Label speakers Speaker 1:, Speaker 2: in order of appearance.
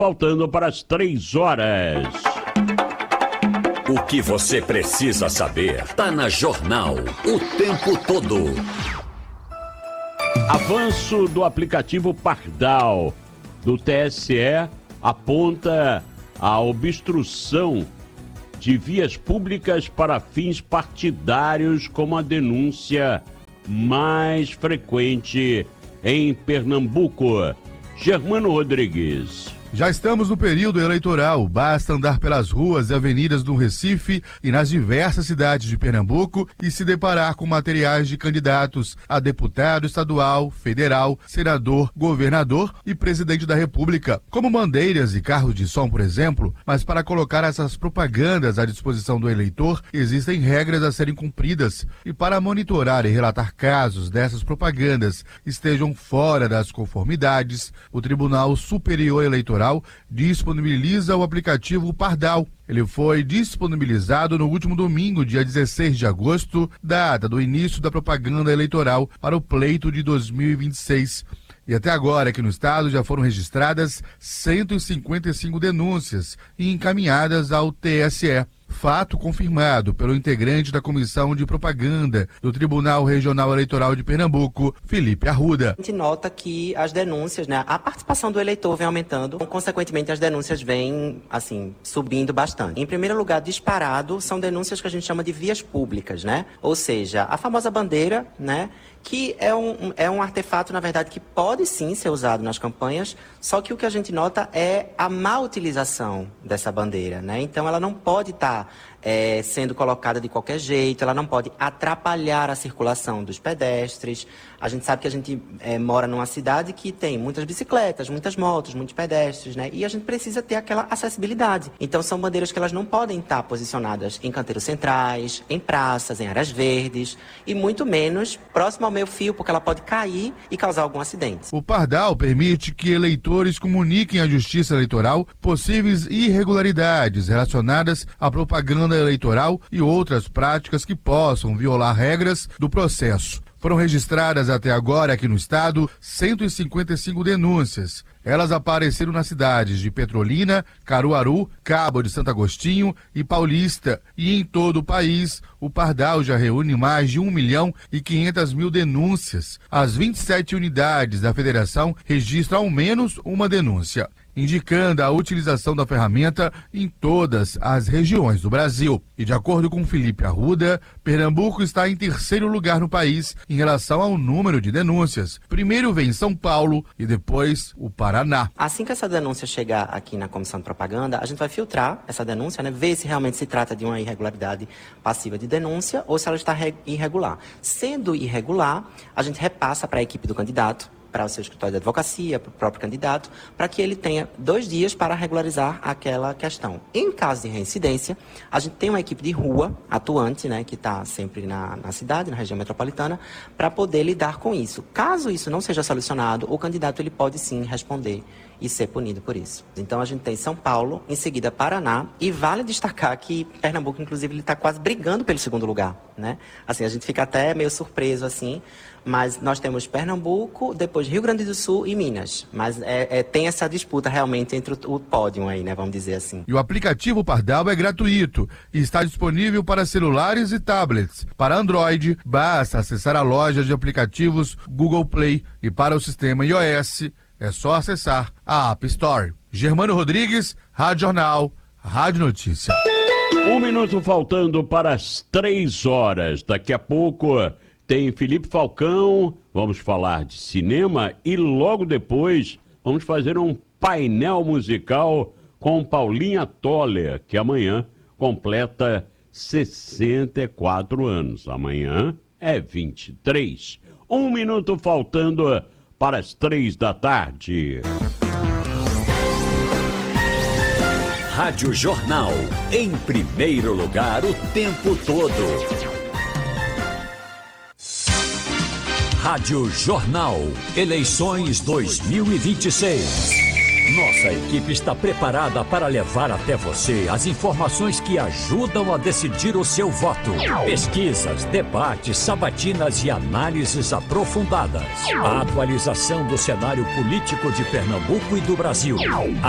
Speaker 1: Faltando para as 3 horas.
Speaker 2: O que você precisa saber tá na Jornal o tempo todo.
Speaker 1: Avanço do aplicativo Pardal do TSE aponta a obstrução de vias públicas para fins partidários como a denúncia mais frequente em Pernambuco. Germano Rodrigues.
Speaker 3: Já estamos no período eleitoral, basta andar pelas ruas e avenidas do Recife e nas diversas cidades de Pernambuco e se deparar com materiais de candidatos a deputado estadual, federal, senador, governador e presidente da República, como bandeiras e carros de som, por exemplo. Mas para colocar essas propagandas à disposição do eleitor, existem regras a serem cumpridas. E para monitorar e relatar casos dessas propagandas estejam fora das conformidades, o Tribunal Superior Eleitoral disponibiliza o aplicativo Pardal. Ele foi disponibilizado no último domingo, dia 16 de agosto, data do início da propaganda eleitoral para o pleito de 2026. E até agora, aqui no estado, já foram registradas 155 denúncias e encaminhadas ao TSE. Fato confirmado pelo integrante da Comissão de Propaganda do Tribunal Regional Eleitoral de Pernambuco, Felipe Arruda.
Speaker 4: A gente nota que as denúncias, a participação do eleitor vem aumentando, consequentemente as denúncias vêm, subindo bastante. Em primeiro lugar, disparado, são denúncias que a gente chama de vias públicas, Ou seja, a famosa bandeira, que é um artefato, na verdade, que pode sim ser usado nas campanhas, só que o que a gente nota é a má utilização dessa bandeira, Então ela não pode estar sendo colocada de qualquer jeito, ela não pode atrapalhar a circulação dos pedestres. A gente sabe que a gente mora numa cidade que tem muitas bicicletas, muitas motos, muitos pedestres, E a gente precisa ter aquela acessibilidade. Então são bandeiras que elas não podem estar posicionadas em canteiros centrais, em praças, em áreas verdes e muito menos próximo ao meio-fio, porque ela pode cair e causar algum acidente.
Speaker 3: O Pardal permite que eleitores comuniquem à Justiça Eleitoral possíveis irregularidades relacionadas à propaganda eleitoral e outras práticas que possam violar regras do processo. Foram registradas até agora aqui no estado 155 denúncias. Elas apareceram nas cidades de Petrolina, Caruaru, Cabo de Santo Agostinho e Paulista. E em todo o país, o Pardal já reúne mais de 1.500.000 denúncias. As 27 unidades da federação registram ao menos uma denúncia, indicando a utilização da ferramenta em todas as regiões do Brasil. E de acordo com Felipe Arruda, Pernambuco está em terceiro lugar no país em relação ao número de denúncias. Primeiro vem São Paulo e depois o Paraná.
Speaker 4: Assim que essa denúncia chegar aqui na Comissão de Propaganda, a gente vai filtrar essa denúncia, ver se realmente se trata de uma irregularidade passiva de denúncia ou se ela está irregular. Sendo irregular, a gente repassa para a equipe do candidato, para o seu escritório de advocacia, para o próprio candidato, para que ele tenha 2 dias para regularizar aquela questão. Em caso de reincidência, a gente tem uma equipe de rua atuante, que está sempre na cidade, na região metropolitana, para poder lidar com isso. Caso isso não seja solucionado, o candidato ele pode sim responder e ser punido por isso. Então a gente tem São Paulo, em seguida Paraná, e vale destacar que Pernambuco, inclusive, ele está quase brigando pelo segundo lugar, a gente fica até meio surpreso, mas nós temos Pernambuco, depois Rio Grande do Sul e Minas. Mas tem essa disputa realmente entre o pódio aí, vamos dizer assim.
Speaker 3: E o aplicativo Pardal é gratuito e está disponível para celulares e tablets. Para Android, basta acessar a loja de aplicativos Google Play e para o sistema iOS, é só acessar a App Store. Germano Rodrigues, Rádio Jornal, Rádio Notícia.
Speaker 1: 1 minuto faltando para as 3 horas. Daqui a pouco tem Felipe Falcão, vamos falar de cinema e logo depois vamos fazer um painel musical com Paulinha Toller, que amanhã completa 64 anos. Amanhã é 23. 1 minuto faltando para as 3 da tarde.
Speaker 2: Rádio Jornal, em primeiro lugar o tempo todo. Rádio Jornal, eleições 2026. Nossa equipe está preparada para levar até você as informações que ajudam a decidir o seu voto. Pesquisas, debates, sabatinas e análises aprofundadas. A atualização do cenário político de Pernambuco e do Brasil.